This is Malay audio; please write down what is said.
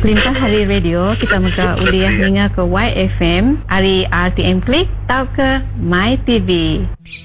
Kelimpah hari radio kita muka uliah ninga ke YFM, hari RTM Klik, tau ke My TV.